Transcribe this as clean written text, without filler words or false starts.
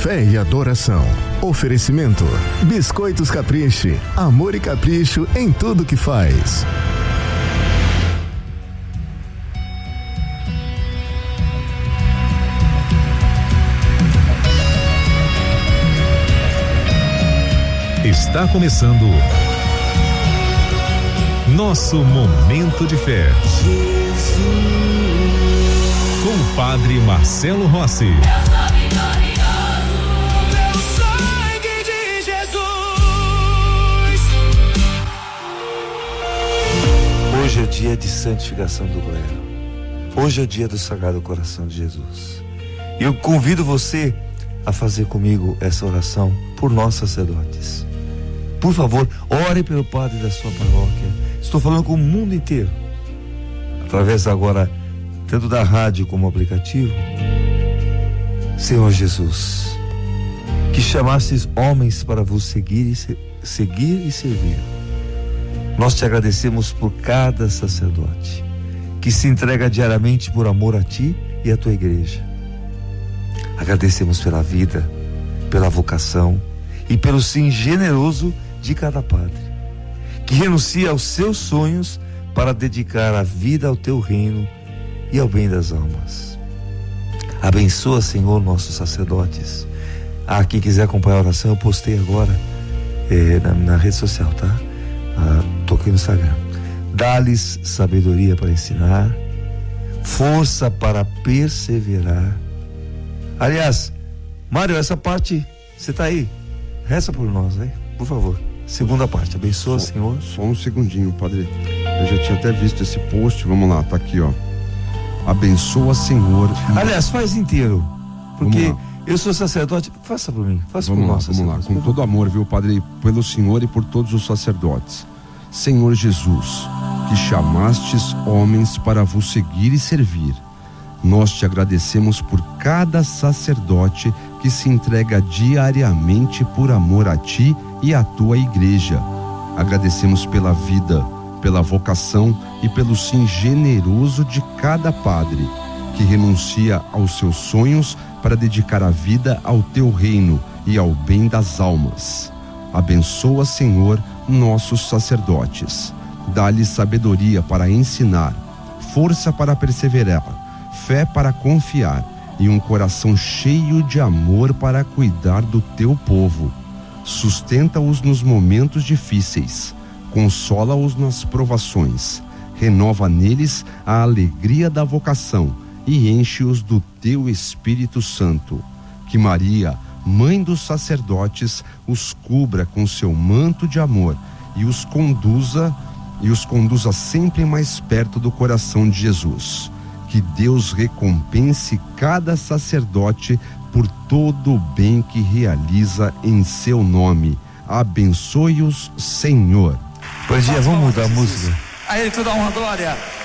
fé e adoração. Oferecimento: Biscoitos Capriche, amor e capricho em tudo que faz. Está começando nosso Momento de Fé. Com o Padre Marcelo Rossi. Hoje é dia de santificação do Glória. Hoje é dia do Sagrado Coração de Jesus. E eu convido você a fazer comigo essa oração por nós sacerdotes. Por favor, ore pelo padre da sua paróquia. Estou falando com o mundo inteiro, através agora tanto da rádio como aplicativo. Senhor Jesus, que chamastes homens para vos seguir e servir. Nós te agradecemos por cada sacerdote que se entrega diariamente por amor a ti e a tua igreja. Agradecemos pela vida, pela vocação e pelo sim generoso de cada padre, que renuncia aos seus sonhos para dedicar a vida ao teu reino e ao bem das almas. Abençoa, Senhor, nossos sacerdotes. Quem quiser acompanhar a oração, eu postei agora na rede social, tá? Tô aqui no Instagram. Dá-lhes sabedoria para ensinar, força para perseverar. Aliás, Mário, essa parte, você tá aí? Reza por nós, né? Por favor. Segunda parte, abençoa, Senhor. Só um segundinho, padre. Eu já tinha até visto esse post. Vamos lá, tá aqui, ó. Abençoa, Senhor. Aliás, faz inteiro. Porque eu sou sacerdote. Faça por mim, faça por nós. Vamos lá, com todo amor, viu, padre? Pelo Senhor e por todos os sacerdotes. Senhor Jesus, que chamastes homens para vos seguir e servir. Nós te agradecemos por cada sacerdote que se entrega diariamente por amor a ti e à tua igreja. Agradecemos pela vida, pela vocação e pelo sim generoso de cada padre, que renuncia aos seus sonhos para dedicar a vida ao teu reino e ao bem das almas. Abençoa, Senhor, nossos sacerdotes. Dá-lhes sabedoria para ensinar, força para perseverar, fé para confiar e um coração cheio de amor para cuidar do teu povo. Sustenta-os nos momentos difíceis, consola-os nas provações, renova neles a alegria da vocação e enche-os do teu Espírito Santo. Que Maria, mãe dos sacerdotes, os cubra com seu manto de amor e os conduza sempre mais perto do coração de Jesus. Que Deus recompense cada sacerdote por todo o bem que realiza em seu nome. Abençoe-os, Senhor. Bom dia, vamos mudar a música. A Ele toda a honra, glória.